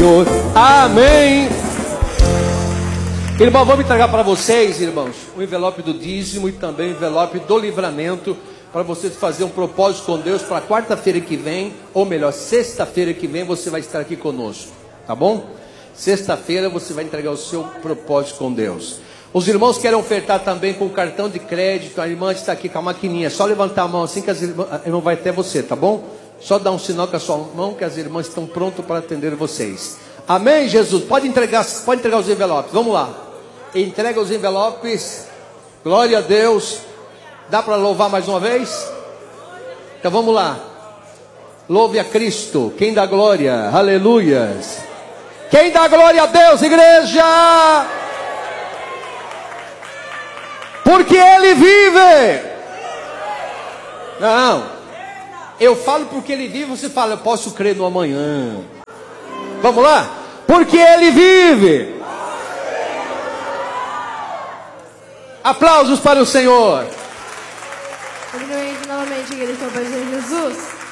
Senhor. Amém. Irmão, vamos entregar para vocês, irmãos, o envelope do dízimo e também o envelope do livramento, para vocês fazerem um propósito com Deus para quarta-feira que vem, ou melhor, sexta-feira que vem você vai estar aqui conosco, tá bom? Sexta-feira você vai entregar o seu propósito com Deus. Os irmãos querem ofertar também com cartão de crédito. A irmã está aqui com a maquininha, só levantar a mão assim que a irmã vai até você, tá bom? Só dar um sinal com a sua mão que as irmãs estão prontas para atender vocês. Amém, Jesus? Pode entregar os envelopes, vamos lá. Entrega os envelopes. Glória a Deus. Dá para louvar mais uma vez? Então vamos lá. Louve a Cristo. Quem dá glória? Aleluias. Quem dá glória a Deus, igreja? Porque Ele vive. Não, eu falo porque Ele vive. Você fala, eu posso crer no amanhã. Vamos lá? Porque Ele vive. Aplausos para o Senhor. Novamente, igreja, para Jesus.